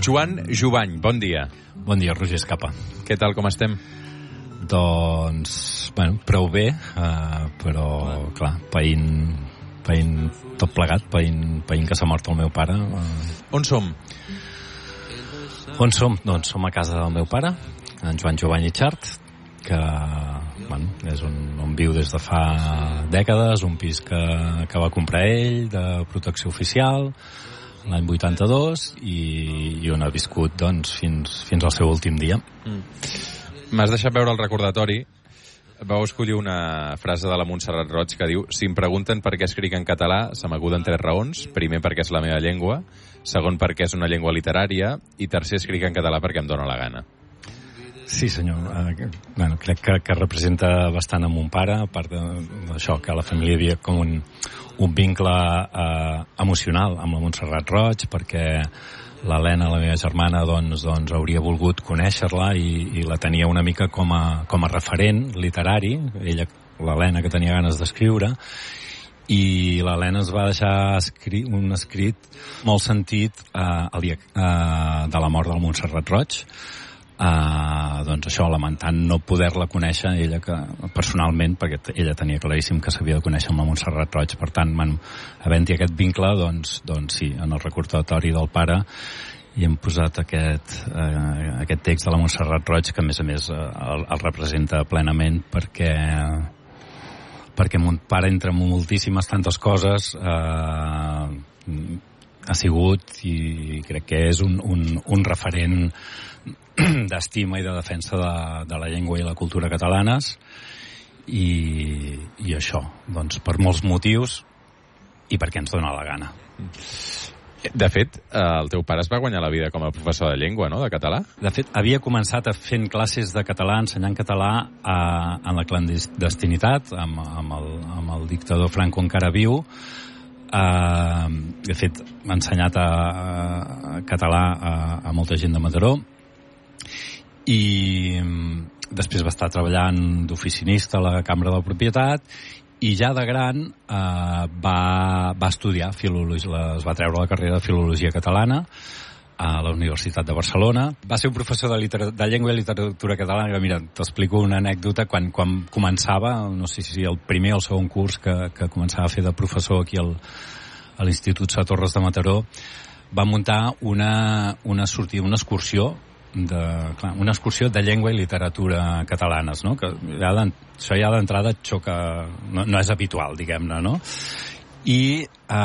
Joan Jubany, bon dia. Bon dia, Roger Escapa. Què tal, com estem? Doncs, bueno, prou bé, però, clar, païnt tot plegat, païnt que s'ha mort el meu pare. On som? On som? Doncs som a casa del meu pare, en Joan Jubany i Xart, que bueno, és on viu des de fa dècades, un pis que va comprar ell, de protecció oficial, l'any 82, i on ha viscut doncs, fins al seu últim dia. M'has deixat veure el recordatori. Vau escollir una frase de la Montserrat Roig que diu: si em pregunten per què escric en català, se m'acuden 3 raons. Primer, perquè és la meva llengua. Segon, perquè és una llengua literària. I tercer, escric en català perquè em dóna la gana. Sí, senyor. Bueno, crec que representa bastant a mon pare, a part d'això, que a la família hi havia com un vincle emocional amb la Montserrat Roig, perquè l'Helena, la meva germana, doncs hauria volgut conèixer-la i la tenia una mica com a referent literari, ella, l'Helena, que tenia ganes d'escriure, i l'Helena es va deixar un escrit molt sentit el dia de la mort del Montserrat Roig, doncs això, lamentant no poder-la conèixer ella personalment, perquè ella tenia claríssim que s'havia de conèixer amb la Montserrat Roig. Per tant, havent-hi aquest vincle, doncs sí, en el recordatori del pare hi hem posat aquest text de la Montserrat Roig, que a més el representa plenament, perquè mon pare, entre moltíssimes tantes coses, ha sigut, i crec que és un referent d'estima i de defensa de la llengua i la cultura catalanes, i això, doncs, per molts motius i perquè ens dona la gana. De fet, el teu pare es va guanyar la vida com a professor de llengua, no?, de català? De fet, havia començat fent classes de català, ensenyant català en la clandestinitat, amb el dictador Franco encara viu. De fet, m'ha ensenyat català a molta gent de Mataró, i després va estar treballant d'oficinista a la Cambra de la Propietat, i ja de gran va estudiar filologia, es va treure la carrera de Filologia Catalana a la Universitat de Barcelona. Va ser un professor de llengua i literatura catalana, que mira, t'explico una anècdota. Quan començava, no sé si el primer o el segon curs que començava a fer de professor aquí a l'Institut Sa Torres de Mataró, va muntar una excursió de llengua i literatura catalanes, no? Que això ja d'entrada xoca, no és habitual, diguem-ne, no? I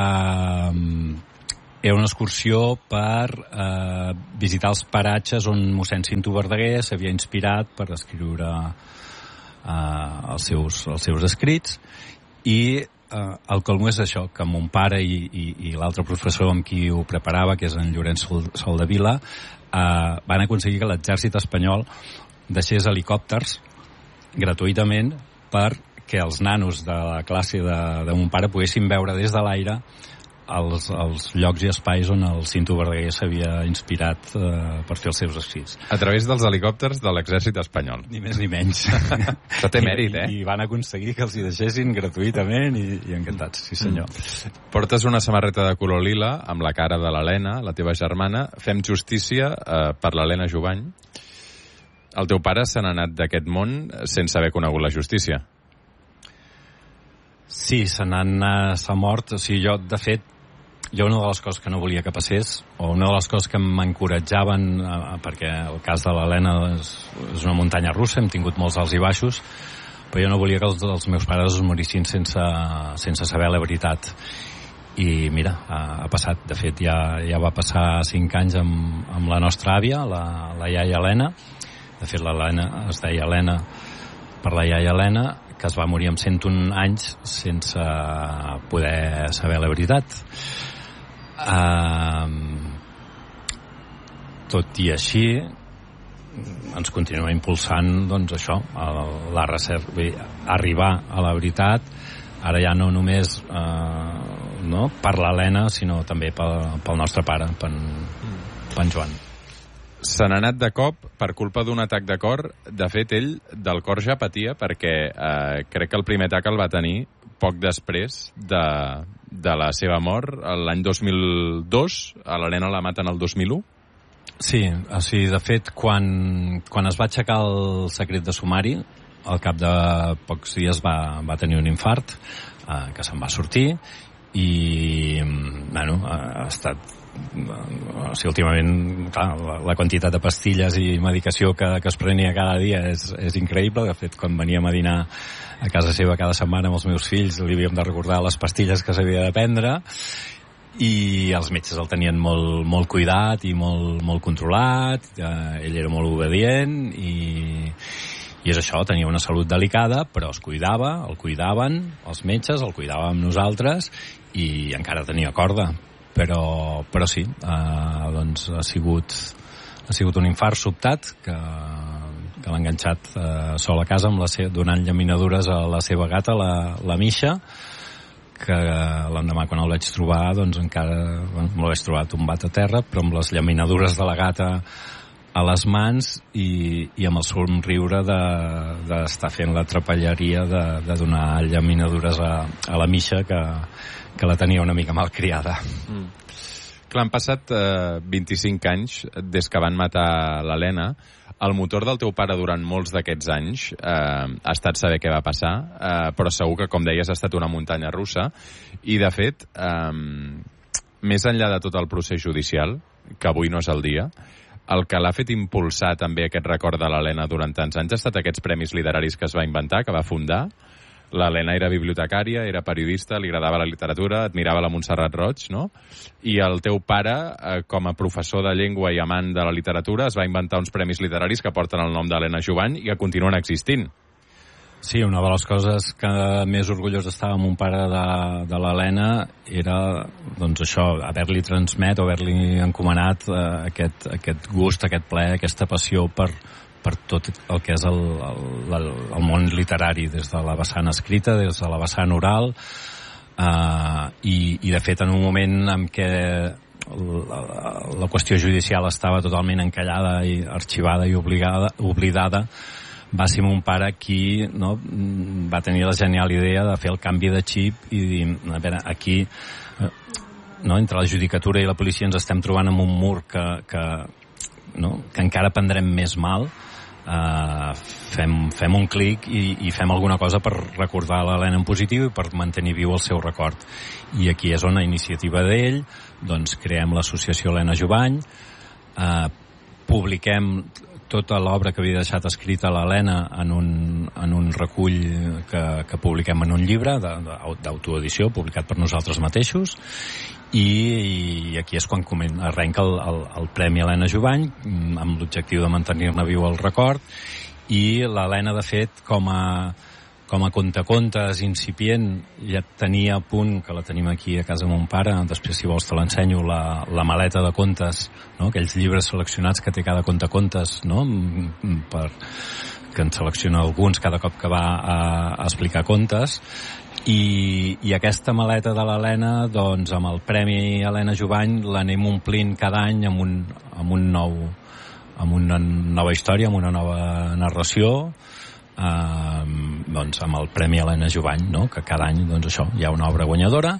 era una excursió per visitar els paratges on mossèn Cinto Verdaguer s'havia inspirat per escriure els seus escrits, i el colmo és això, que mon pare i l'altre professor amb qui ho preparava, que és en Llorenç Soldevila, van aconseguir que l'exèrcit espanyol deixés helicòpters gratuïtament perquè els nanos de la classe de mon pare poguessin veure des de l'aire els llocs i espais on el Cinto Verdaguer s'havia inspirat per fer els seus escrits. A través dels helicòpters de l'exèrcit espanyol. Ni més ni menys. Això té mèrit, eh? I van aconseguir que els hi deixessin gratuïtament, i encantats, sí senyor. Portes una samarreta de color lila amb la cara de l'Helena, la teva germana. Fem justícia per l'Helena Jubany. El teu pare se n'ha anat d'aquest món sense haver conegut la justícia. Sí, s'ha mort. O sigui, de fet, una de les coses que no volia que passés, o una de les coses que m'encoratjaven, perquè el cas de l'Helena és una muntanya russa, hem tingut molts alts i baixos, però jo no volia que els meus pares es morissin sense saber la veritat. I mira, ha passat. De fet, ja va passar 5 anys amb la nostra àvia, la iaia Helena. De fet, l'Helena es deia Helena per la iaia Helena, que es va morir amb 101 anys sense poder saber la veritat. Tot i així, ens continua impulsant, doncs, això, la recerca, arribar a la veritat, ara ja no només per l'Helena, sinó també pel nostre pare, per en Joan. Se n'ha anat de cop per culpa d'un atac de cor. De fet, ell del cor ja patia, perquè crec que el primer atac el va tenir poc després de la seva mort, l'any 2002. A l'Helena la maten el 2001. Sí, o sigui, de fet, quan es va aixecar el secret de sumari, al cap de pocs dies va tenir un infart, que se'n va sortir, i, bueno, ha estat... O sigui, últimament, clar, la quantitat de pastilles i medicació que es prenia cada dia és increïble. De fet, quan veníem a dinar a casa seva cada setmana amb els meus fills, li havíem de recordar les pastilles que s'havia de prendre, i els metges el tenien molt cuidat i molt controlat. Ell era molt obedient i és això, tenia una salut delicada, però es cuidava, el cuidaven els metges, el cuidàvem nosaltres, i encara tenia corda. Però sí, doncs ha sigut un infart sobtat que l'ha enganxat sol a casa donant llaminadures a la seva gata, la Misha, que l'endemà quan el vaig trobar, doncs encara me l'haig trobat tombat a terra, però amb les llaminadures de la gata a les mans i amb el somriure d'estar fent la trapelleria de donar llaminadures a la Misha, que la tenia una mica malcriada. Clar, han passat 25 anys des que van matar l'Helena. El motor del teu pare durant molts d'aquests anys ha estat saber què va passar, però segur que, com deies, ha estat una muntanya russa. I, de fet, més enllà de tot el procés judicial, que avui no és el dia, el que l'ha fet impulsar també aquest record de l'Helena durant tants anys ha estat aquests premis literaris que es va inventar, que va fundar. L'Helena era bibliotecària, era periodista, li agradava la literatura, admirava la Montserrat Roig, no? I el teu pare, com a professor de llengua i amant de la literatura, es va inventar uns premis literaris que porten el nom d'Helena Jubany i que continuen existint. Sí, una de les coses que més orgullós estava mon pare de l'Helena era, doncs això, haver-li transmet o haver-li encomanat aquest gust, aquest plaer, aquesta passió per tot el que és el món literari, des de la vessant escrita, des de la vessant oral, i de fet en un moment en què la qüestió judicial estava totalment encallada i arxivada i oblidada, va ser mon pare qui va tenir la genial idea de fer el canvi de xip i dir, a veure, aquí entre la judicatura i la policia ens estem trobant amb un mur que encara prendrem més mal. Fem un clic i fem alguna cosa per recordar l'Helena en positiu i per mantenir viu el seu record. I aquí és on, a iniciativa d'ell, doncs creem l'associació Helena Jubany, publiquem tota l'obra que havia deixat escrita l'Helena en un recull que publiquem en un llibre d'autoedició publicat per nosaltres mateixos, i aquí és quan arrenca el Premi Helena Jubany amb l'objectiu de mantenir-ne viu el record. I l'Helena, de fet, com a contacontes incipient, ja tenia a punt, que la tenim aquí a casa de mon pare, després si vols te l'ensenyo, la maleta de contes, aquells llibres seleccionats que té cada contacontes, que en selecciona alguns cada cop que va a explicar contes. I aquesta maleta de l'Helena, doncs amb el Premi Helena Jubany l'anem omplint cada any amb una nova història, amb una nova narració, doncs amb el Premi Helena Jubany, que cada any, doncs això, hi ha una obra guanyadora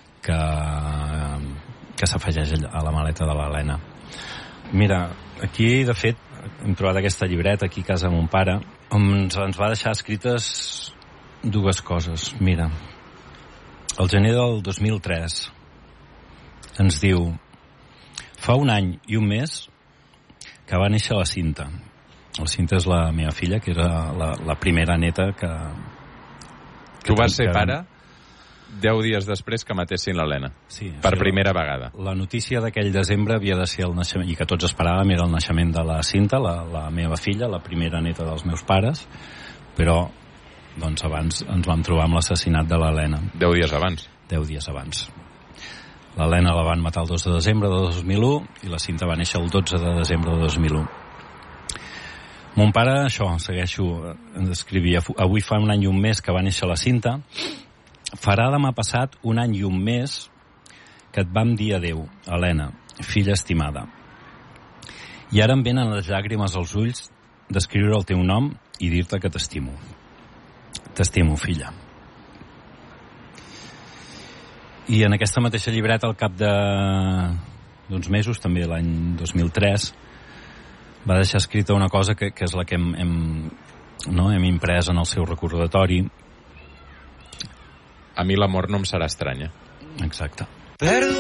que s'afegeix a la maleta de l'Helena. Mira, aquí, de fet, hem trobat aquesta llibreta aquí a casa de mon pare, on ens va deixar escrites dues coses. Mira, el gener del 2003 ens diu: fa un any i un mes que va néixer la Cinta. La Cinta és la meva filla, que era la primera neta que tu vas ser pare 10 dies després que matessin l'Helena. Sí, per primera vegada. La notícia d'aquell desembre havia de ser el naixement, i que tots esperàvem, era el naixement de la Cinta, la meva filla, la primera neta dels meus pares, però doncs abans ens vam trobar amb l'assassinat de l'Helena. 10 dies abans. 10 dies abans. L'Helena la van matar el 2 de desembre de 2001 i la Cinta va néixer el 12 de desembre de 2001. Mon pare, això, segueixo, ens escrivia: avui fa un any i un mes que va néixer la Cinta. Farà demà passat un any i un mes que et vam dir adeu, Helena, filla estimada. I ara em venen les llàgrimes als ulls d'escriure el teu nom i dir-te que t'estimo. T'estimo, filla. I en aquesta mateixa llibreta, al cap de d'uns mesos, també l'any 2003, va deixar escrita una cosa que és la que hem imprès en el seu recordatori. A mi la mort no em serà estranya. Exacte.